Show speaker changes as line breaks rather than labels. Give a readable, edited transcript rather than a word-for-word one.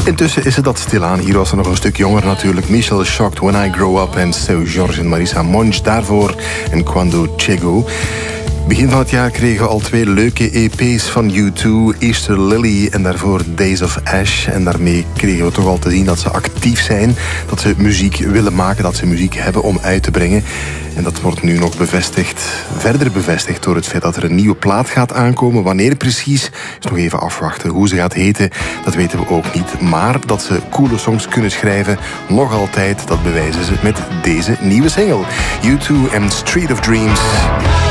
Intussen is het dat stilaan. Hier was ze nog een stuk jonger natuurlijk. Michelle Shocked When I Grow Up en Seu Jorge en Marisa Monch daarvoor. En Quando Chego. Begin van het jaar kregen we al 2 leuke EP's van U2. Easter Lily en daarvoor Days of Ash. En daarmee kregen we toch al te zien dat ze actief zijn. Dat ze muziek willen maken, dat ze muziek hebben om uit te brengen. En dat wordt nu nog bevestigd, verder bevestigd door het feit dat er een nieuwe plaat gaat aankomen. Wanneer precies, is nog even afwachten. Hoe ze gaat heten, dat weten we ook niet. Maar dat ze coole songs kunnen schrijven, nog altijd, dat bewijzen ze met deze nieuwe single. U2 en Street of Dreams.